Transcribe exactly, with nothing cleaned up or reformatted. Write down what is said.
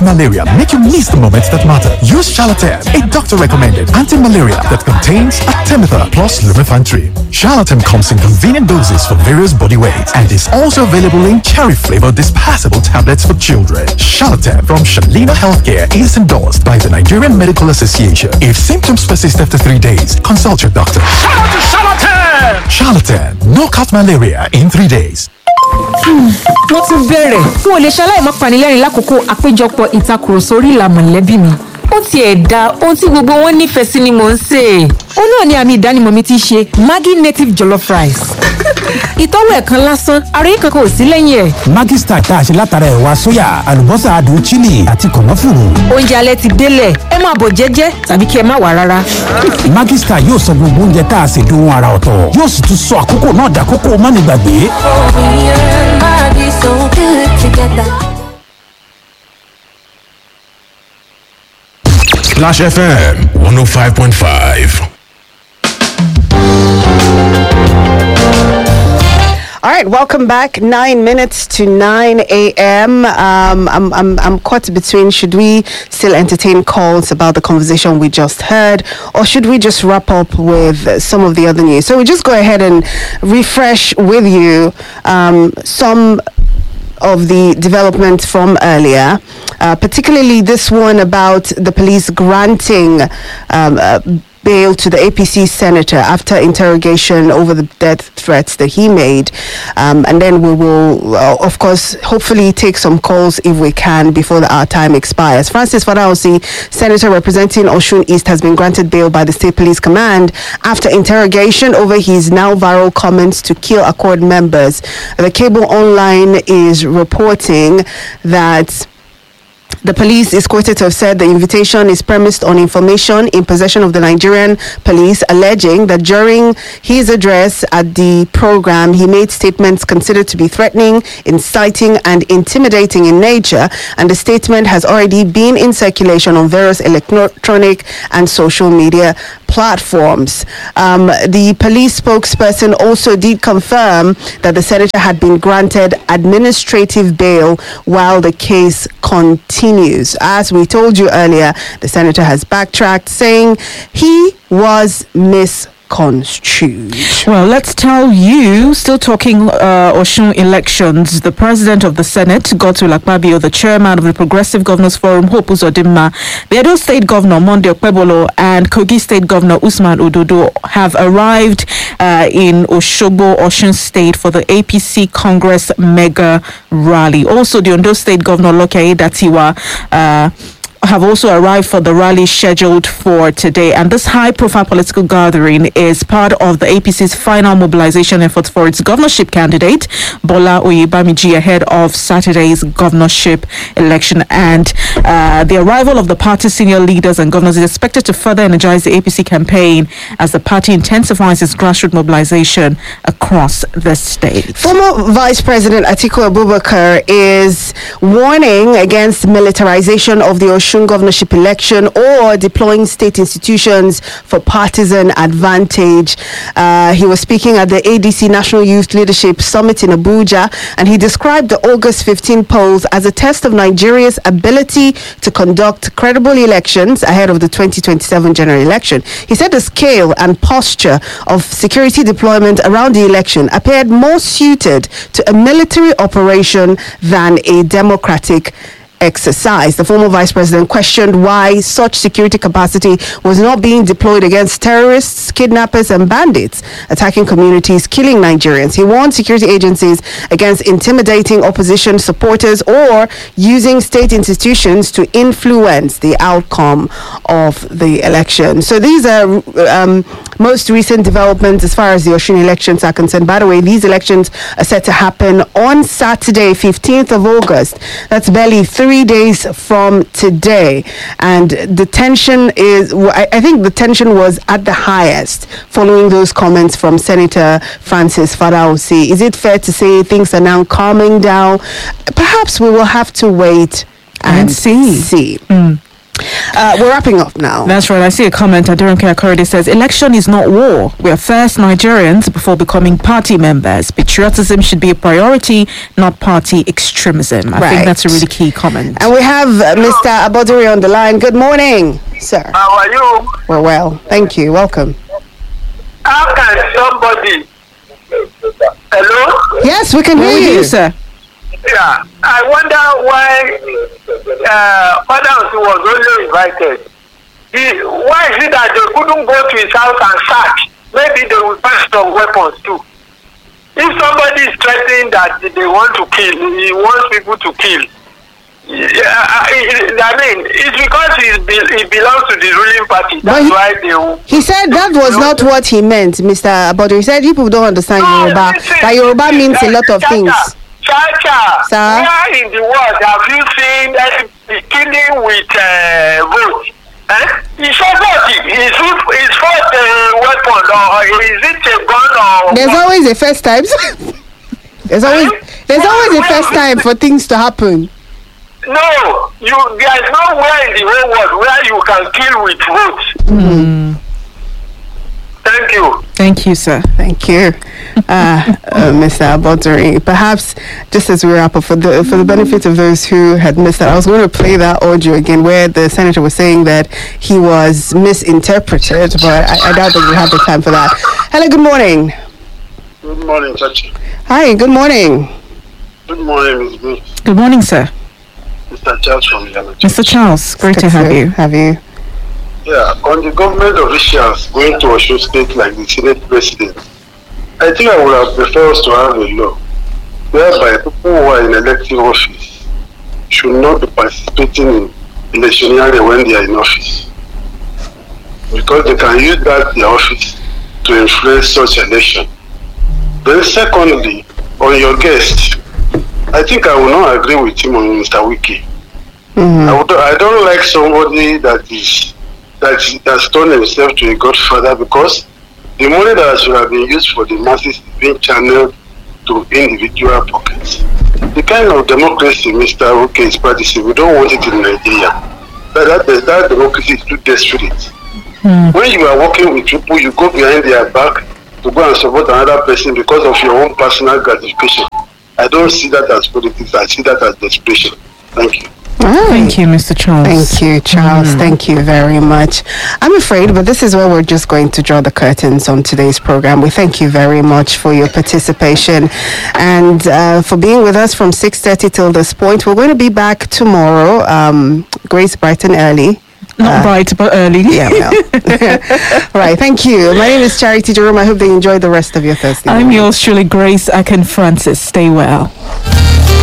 malaria, make you miss the moments that matter. Use Charlatan, a doctor-recommended anti-malaria that contains Artemether plus Lumefantrine. Charlatan comes in convenient doses for various body weights and is also available in cherry-flavored dispersible tablets for children. Charlatan from Shalina Healthcare is endorsed by the Nigerian Medical Association. If symptoms persist after three days, consult your doctor. Shout out to Charlatan! Charlatan, knock out malaria in three days. Wọ́n ti bẹ̀rẹ̀ fún olè ṣaláì má panilẹ́rìn lákòókò àpéjọpọ̀ ìtakùrọ̀sọ orí ìlà mọ̀lẹ́bí mi. Ó ti ẹ̀ da ohun tí gbogbo wọn nífẹ̀ẹ́ sí ni mò ń sè. Ó náà ni àmì ìdánimọ̀ mi ti ṣe Maggi native jollof rice. Ìtọ́wò ẹ̀kan lásán, ara yín kankan ò sí lẹ́yìn ẹ̀. Maggi Star tá a ṣe látara ẹ̀wà sóyà, àlùbọ́sà adùn chili àti kànáfùrù. Oúnjẹ alẹ́ ti délẹ̀, ẹ máa bọ̀ jẹ́jẹ́ tàbí kí ẹ má wá rárá. Maggi Star yóò sọ gbogbo oúnjẹ tá a ṣe dùn ara ọ̀tọ̀. Yóò sì tún sọ àkókò náà dàkókò mánigbàgbé. So good together. Splash F M one oh five point five. All right, welcome back. Nine minutes to nine a.m. Um, I'm, I'm, I'm caught between should we still entertain calls about the conversation we just heard, or should we just wrap up with some of the other news? So we just go ahead and refresh with you um, some of the development from earlier, uh, particularly this one about the police granting um, uh, bail to the A P C senator after interrogation over the death threats that he made. Um, and then we will, uh, of course, hopefully take some calls if we can before the, our time expires. Francis Fadaosi, senator representing Osun East, has been granted bail by the State Police Command after interrogation over his now viral comments to kill Accord members. The Cable Online is reporting that the police is quoted to have said the invitation is premised on information in possession of the Nigerian police, alleging that during his address at the program, he made statements considered to be threatening, inciting, and intimidating in nature, and the statement has already been in circulation on various electronic and social media platforms. Um, the police spokesperson also did confirm that the senator had been granted administrative bail while the case continues. As we told you earlier, the senator has backtracked, saying he was misconstrued. Well, let's tell you, still talking uh, Osun elections, the president of the Senate, Godswill Akpabio, the chairman of the Progressive Governors Forum, Hope Uzodimma, the Edo State Governor, Monday Okpebolo, and Kogi State Governor, Usman Ododo, have arrived uh, in Osogbo, Osun State for the A P C Congress mega rally. Also, the Ondo State Governor, Loke Aiyedatiwa, uh, have also arrived for the rally scheduled for today. And this high-profile political gathering is part of the A P C's final mobilization efforts for its governorship candidate, Bola Oyebamiji, ahead of Saturday's governorship election. And uh, the arrival of the party's senior leaders and governors is expected to further energize the A P C campaign as the party intensifies its grassroots mobilization across the state. Former Vice President Atiku Abubakar is warning against militarization of the Osun governorship election or deploying state institutions for partisan advantage. Uh, he was speaking at the A D C National Youth Leadership Summit in Abuja, and he described the August fifteenth polls as a test of Nigeria's ability to conduct credible elections ahead of the twenty twenty-seven general election. He said the scale and posture of security deployment around the election appeared more suited to a military operation than a democratic exercise. The former vice president questioned why such security capacity was not being deployed against terrorists, kidnappers, and bandits attacking communities, killing Nigerians. He warned security agencies against intimidating opposition supporters or using state institutions to influence the outcome of the election. So these are um, most recent developments as far as the Osun elections are concerned. By the way, these elections are set to happen on Saturday, fifteenth of August. That's barely three Three days from today, and the tension is, I think the tension was at the highest following those comments from Senator Francis Fadaosi. Is it fair to say things are now calming down? Perhaps we will have to wait and, and see. see. Mm. Uh, we're wrapping up now. That's right. I see a comment. Aderonke Akorede says, election is not war. We are first Nigerians before becoming party members. Patriotism should be a priority, not party extremism. I Right. think that's a really key comment. And we have uh, Mister Aboduri on the line. Good morning, sir. How are you? We're well. Thank you. Welcome. How can somebody? Hello? Yes, we can Where hear are you. you, sir? Yeah. I wonder why uh, others was only invited. He, why is it that they couldn't go to his house and search? Maybe they will find some weapons too. If somebody is threatening that they want to kill, he wants people to kill. Yeah, I, I mean, it's because he, be, he belongs to the ruling party. That's he- why they will. He said that was not what he meant, Mister Aboduri. He said people don't understand Yoruba. listen, That Yoruba means a lot of Chacha, things. Chacha, Sir? where in the world have you seen any killing with uh, vote? Eh? It's a vote. Is it first uh, weapon or is it a gun or There's what? always a first time. there's always there's always a first time for things to happen. No, you. There is nowhere in the whole world where you can kill with vote. Thank you. Thank you, sir. Thank you, uh, uh, Mister Aboduri. Perhaps just as we wrap up, for the for the benefit of those who had missed that, I was going to play that audio again where the senator was saying that he was misinterpreted, but I, I doubt that we have the time for that. Hello, good morning. Good morning, Chachi. Hi, good morning. Good morning, Miz B. Good morning, sir. Mister Charles from Ghana. Mister Charles, great to have you. Have you? Yeah, on the government officials going to Osun State like the Senate President, I think I would have preferred us to have a law whereby people who are in elective office should not be participating in electioneering when they are in office, because they can use that their office to influence such election. Then secondly, on your guest, I think I will not agree with him on Mister Wiki. Mm-hmm. I, would, I don't like somebody that is that has turned himself to a godfather, because the money that should have been used for the masses is being channeled to individual pockets. The kind of democracy Mister Oke is practicing, we don't want it in Nigeria. That, that, that democracy is too desperate. Mm. When you are working with people, you go behind their back to go and support another person because of your own personal gratification. I don't see that as politics, I see that as desperation. Thank you. Right. Thank you, Mister Charles. Thank you, Charles. Mm. Thank you very much. I'm afraid, but this is where we're just going to draw the curtains on today's program. We thank you very much for your participation and uh, for being with us from six thirty till this point. We're going to be back tomorrow, um, Grace bright and early. Not uh, bright, but early. Yeah, well. Right, thank you. My name is Charity Jerome. I hope they enjoy the rest of your Thursday. I'm yours truly, Grace Akin Francis. Stay well.